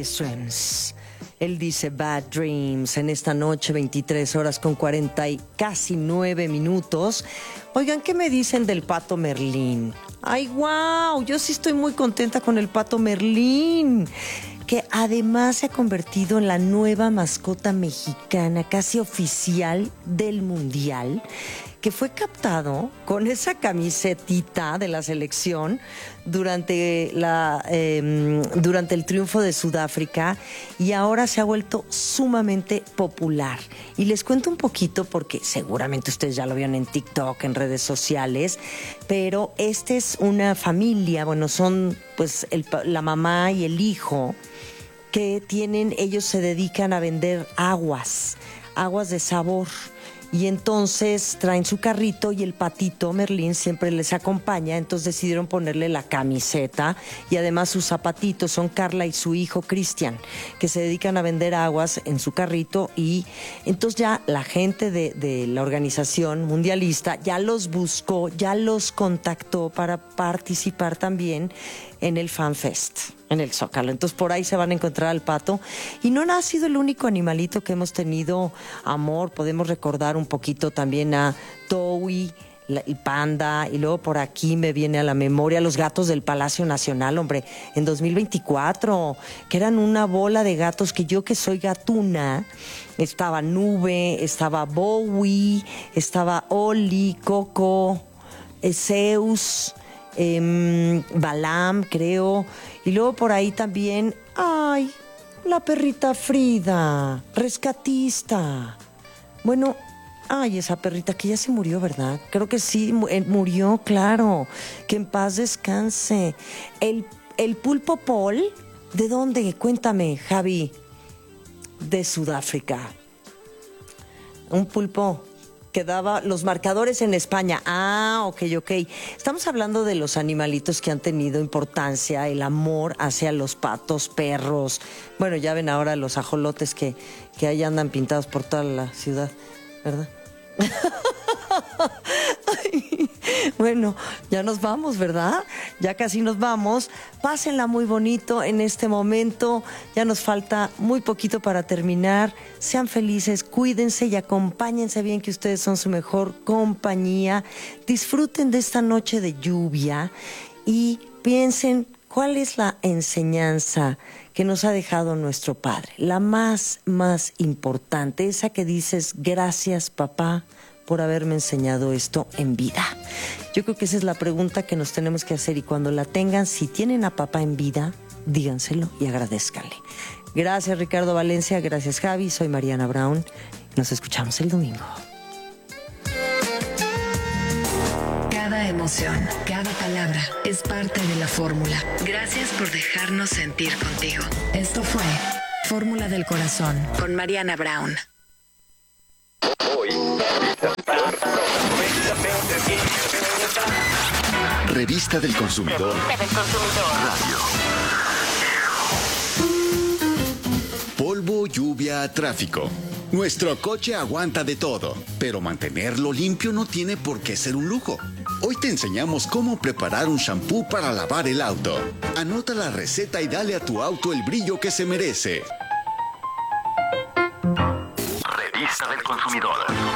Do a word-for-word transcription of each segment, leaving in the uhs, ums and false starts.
Streams. Él dice Bad Dreams en esta noche, veintitrés horas con cuarenta y casi nueve minutos. Oigan, ¿qué me dicen del Pato Merlín? ¡Ay, wow! Yo sí estoy muy contenta con el Pato Merlín, que además se ha convertido en la nueva mascota mexicana casi oficial del Mundial, que fue captado con esa camisetita de la selección durante, la, eh, durante el triunfo de Sudáfrica, y ahora se ha vuelto sumamente popular. Y les cuento un poquito porque seguramente ustedes ya lo vieron en TikTok, en redes sociales, pero esta es una familia, bueno, son pues el, la mamá y el hijo, que tienen, ellos se dedican a vender aguas, aguas de sabor. Y entonces traen su carrito y el patito Merlín siempre les acompaña, entonces decidieron ponerle la camiseta y además sus zapatitos. Son Carla y su hijo Cristian, que se dedican a vender aguas en su carrito, y entonces ya la gente de, de la organización mundialista ya los buscó, ya los contactó para participar también en el Fan Fest, en el Zócalo. Entonces por ahí se van a encontrar al pato. Y no ha sido el único animalito que hemos tenido amor. Podemos recordar un poquito también a Towi, el panda, y luego por aquí me viene a la memoria los gatos del Palacio Nacional, hombre, en dos mil veinticuatro, que eran una bola de gatos que yo, que soy gatuna, estaba Nube, estaba Bowie, estaba Oli, Coco, Zeus, Eh, Balam, creo. Y luego por ahí también, ay, la perrita Frida, rescatista. Bueno, ay, esa perrita que ya se murió, ¿verdad? Creo que sí, murió, claro. Que en paz descanse. El, el pulpo Paul, ¿de dónde? Cuéntame, Javi. De Sudáfrica. Un pulpo que daba los marcadores en España. Ah, ok, ok. Estamos hablando de los animalitos que han tenido importancia, el amor hacia los patos, perros. Bueno, ya ven ahora los ajolotes que, que ahí andan pintados por toda la ciudad, ¿verdad? Ay, bueno, ya nos vamos, ¿verdad? Ya casi nos vamos. Pásenla muy bonito en este momento. Ya nos falta muy poquito para terminar. Sean felices, cuídense y acompáñense bien, que ustedes son su mejor compañía. Disfruten de esta noche de lluvia y piensen cuál es la enseñanza que nos ha dejado nuestro Padre. La más, más importante, esa que dices, gracias, papá, por haberme enseñado esto en vida. Yo creo que esa es la pregunta que nos tenemos que hacer, y cuando la tengan, si tienen a papá en vida, díganselo y agradézcanle. Gracias, Ricardo Valencia. Gracias, Javi. Soy Mariana Brown. Nos escuchamos el domingo. Cada emoción, cada palabra es parte de la fórmula. Gracias por dejarnos sentir contigo. Esto fue Fórmula del Corazón con Mariana Brown. Revista del Consumidor. Radio. Polvo, lluvia, tráfico. Nuestro coche aguanta de todo, pero mantenerlo limpio no tiene por qué ser un lujo. Hoy te enseñamos cómo preparar un shampoo para lavar el auto. Anota la receta y dale a tu auto el brillo que se merece. Revista del Consumidor.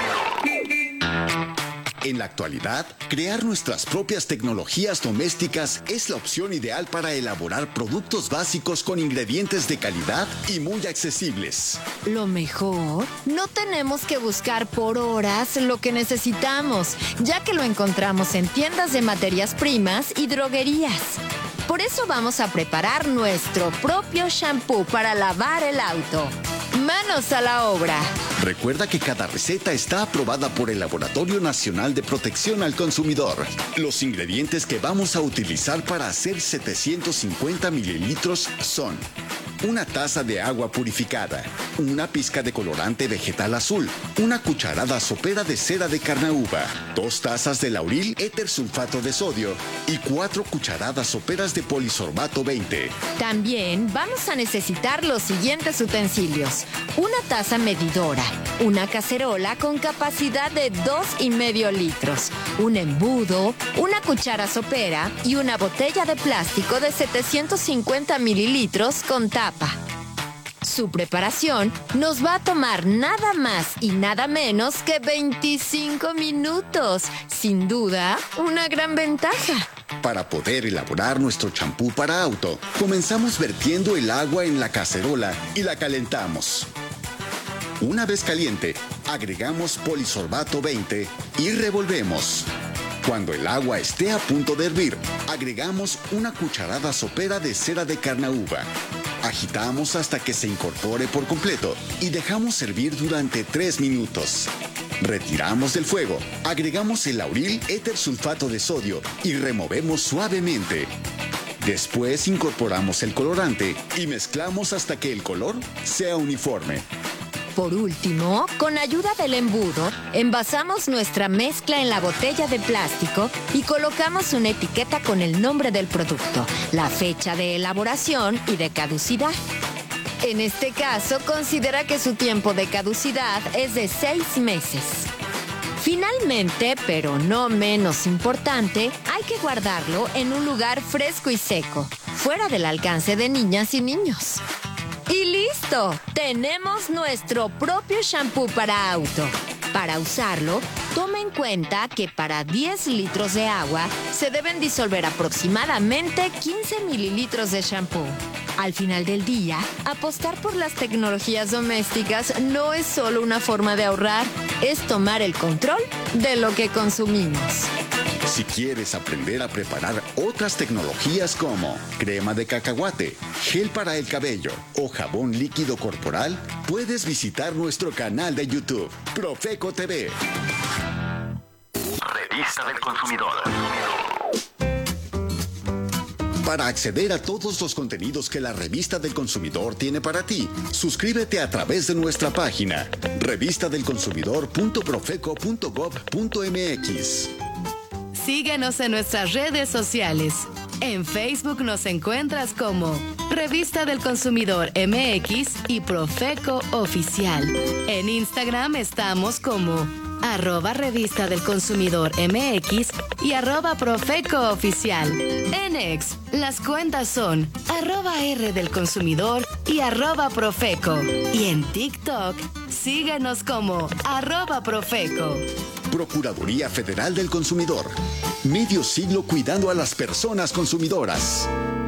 En la actualidad, crear nuestras propias tecnologías domésticas es la opción ideal para elaborar productos básicos con ingredientes de calidad y muy accesibles. Lo mejor, no tenemos que buscar por horas lo que necesitamos, ya que lo encontramos en tiendas de materias primas y droguerías. Por eso vamos a preparar nuestro propio shampoo para lavar el auto. ¡Manos a la obra! Recuerda que cada receta está aprobada por el Laboratorio Nacional de Protección al Consumidor. Los ingredientes que vamos a utilizar para hacer setecientos cincuenta mililitros son: una taza de agua purificada, una pizca de colorante vegetal azul, una cucharada sopera de cera de carnauba, dos tazas de lauril éter sulfato de sodio y cuatro cucharadas soperas de polisorbato veinte. También vamos a necesitar los siguientes utensilios: una taza medidora, una cacerola con capacidad de dos y medio litros, un embudo, una cuchara sopera y una botella de plástico de setecientos cincuenta mililitros con tapa. Su preparación nos va a tomar nada más y nada menos que veinticinco minutos. Sin duda, una gran ventaja. Para poder elaborar nuestro champú para auto, comenzamos vertiendo el agua en la cacerola y la calentamos. Una vez caliente, agregamos polisorbato veinte y revolvemos. Cuando el agua esté a punto de hervir, agregamos una cucharada sopera de cera de carnauba. Agitamos hasta que se incorpore por completo y dejamos hervir durante tres minutos. Retiramos del fuego, agregamos el lauril éter sulfato de sodio y removemos suavemente. Después incorporamos el colorante y mezclamos hasta que el color sea uniforme. Por último, con ayuda del embudo, envasamos nuestra mezcla en la botella de plástico y colocamos una etiqueta con el nombre del producto, la fecha de elaboración y de caducidad. En este caso, considera que su tiempo de caducidad es de seis meses. Finalmente, pero no menos importante, hay que guardarlo en un lugar fresco y seco, fuera del alcance de niñas y niños. ¡Y listo! Tenemos nuestro propio shampoo para auto. Para usarlo, toma en cuenta que para diez litros de agua se deben disolver aproximadamente quince mililitros de shampoo. Al final del día, apostar por las tecnologías domésticas no es solo una forma de ahorrar, es tomar el control de lo que consumimos. Si quieres aprender a preparar otras tecnologías como crema de cacahuate, gel para el cabello o jabón líquido corporal, puedes visitar nuestro canal de YouTube, Profeco T V. Revista del Consumidor. Para acceder a todos los contenidos que la Revista del Consumidor tiene para ti, suscríbete a través de nuestra página revista del consumidor punto profeco punto gob punto mx. Síguenos en nuestras redes sociales. En Facebook nos encuentras como Revista del Consumidor M X y Profeco Oficial. En Instagram estamos como arroba Revista del Consumidor M X y arroba Profeco Oficial. En X, las cuentas son arroba R del Consumidor y arroba Profeco. Y en TikTok, síguenos como arroba Profeco. Procuraduría Federal del Consumidor. Medio siglo cuidando a las personas consumidoras.